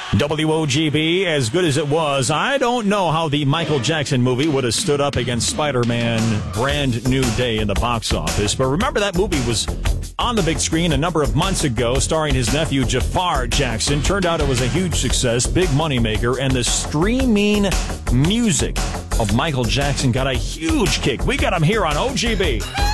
WOGB, as good as it was, I don't know how the Michael Jackson movie would have stood up against Spider-Man Brand New Day in the box office. But remember, that movie was on the big screen a number of months ago, starring his nephew Jafar Jackson. Turned out it was a huge success, big moneymaker, and the streaming music of Michael Jackson got a huge kick. We got him here on OGB.